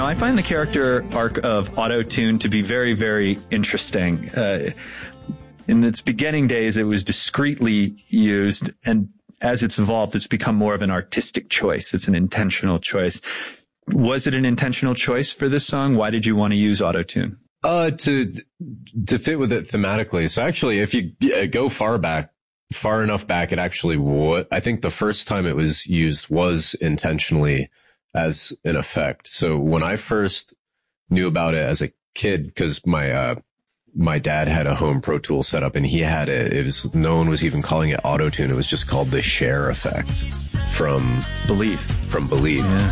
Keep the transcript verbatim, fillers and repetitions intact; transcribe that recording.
I find the character arc of Auto-Tune to be very, very interesting. Uh, in its beginning days, it was discreetly used, and as it's evolved, it's become more of an artistic choice. It's an intentional choice. Was it an intentional choice for this song? Why did you want to use Auto-Tune? Uh, to, to fit with it thematically. So actually, if you go far back, far enough back, it actually would. I think the first time it was used was intentionally as an effect. So when I first knew about it as a kid, because my, uh, my dad had a home Pro Tool setup and he had it. It was, no one was even calling it Auto-Tune. It was just called the Cher effect from Believe. From Believe. Yeah.